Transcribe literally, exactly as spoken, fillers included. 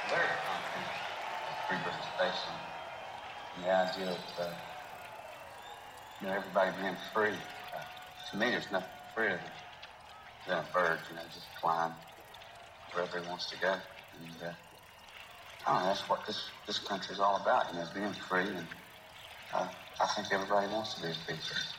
very confident of free participation and the idea of uh, you know everybody being free. Uh, to me, there's nothing freer than, than a bird. You know, just flying wherever he wants to go. And uh, I don't know. That's what this this country is all about. You know, being free. And uh, I think everybody wants to be a free person.